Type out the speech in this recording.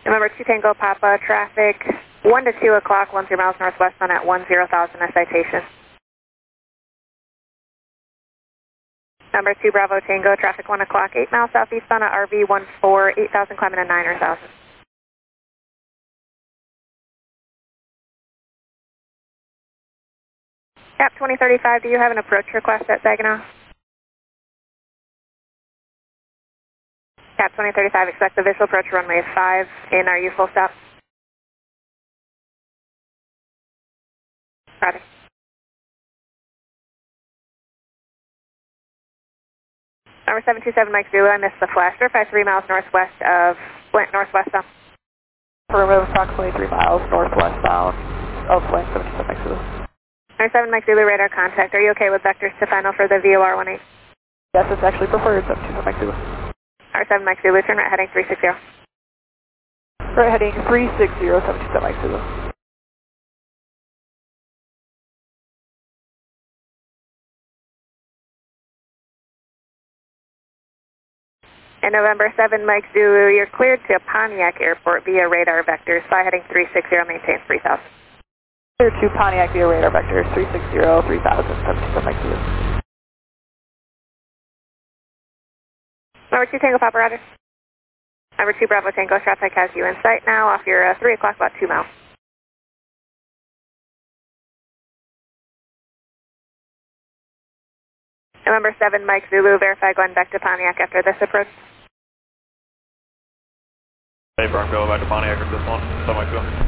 Number 2 Tango Papa, traffic 1 to 2 o'clock, 10 miles northwestbound at 10,000, a citation. Number 2 Bravo Tango, traffic 1 o'clock, 8 miles southeastbound at RV 14, 8,000, climbing a 9 or 1,000. Cap 2035, do you have an approach request at Saginaw? Cap 2035, expect the visual approach runway 5 in, are you full stop? Roger. Number 727 Mike Zulu, I missed the flash. Verify 3 miles northwest of Flint, northwestbound. Perimeter approximately 3 miles northwestbound of Flint, 727 Mike Zulu. Number 7 Mike Zulu, radar contact. Are you okay with vectors to final for the VOR 18? Yes, it's actually preferred, 727 Mike Zulu. Number 7 Mike Zulu, turn right heading 360. Right heading 360, 727 Mike Zulu. And November 7 Mike Zulu, you're cleared to Pontiac Airport via radar vectors. Fly heading 360, maintain 3,000. Clear to Pontiac via radar vectors, 360, 3,000, 727 Mike Zulu. Number 2 Tango Papa, roger. Number 2 Bravo Tango, traffic has you in sight now off your 3 o'clock, about 2 miles. November 7 Mike Zulu, verify going back to Pontiac after this approach. Hey, Bronco, back to Pontiac with this one. So Mike Zulu.